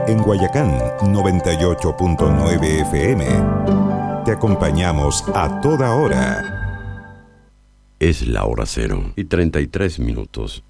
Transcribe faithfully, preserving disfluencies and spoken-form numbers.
En Guayacán, noventa y ocho punto nueve F M. Te acompañamos a toda hora. Es la hora cero y treinta y tres minutos.